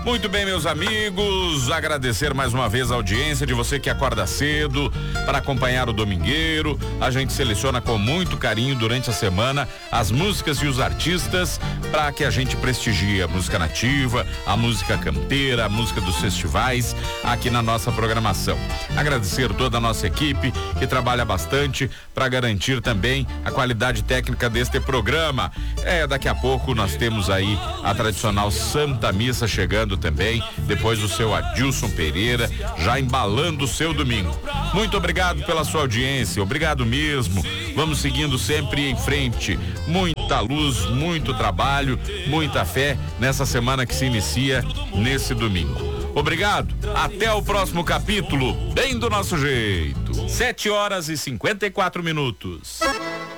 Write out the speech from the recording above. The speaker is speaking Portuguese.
Muito bem, meus amigos, agradecer mais uma vez a audiência de você que acorda cedo para acompanhar o Domingueiro. A gente seleciona com muito carinho durante a semana as músicas e os artistas para que a gente prestigie a música nativa, a música campeira, a música dos festivais aqui na nossa programação. Agradecer toda a nossa equipe que trabalha bastante para garantir também a qualidade técnica deste programa. Daqui a pouco nós temos aí a tradicional Santa Missa chegando também, depois o seu Adilson Pereira já embalando o seu domingo. Muito obrigado pela sua audiência, obrigado mesmo. Vamos seguindo sempre em frente, muita luz, muito trabalho, muita fé nessa semana que se inicia nesse domingo. Obrigado, até o próximo capítulo, bem do nosso jeito. 7 horas e 54 minutos.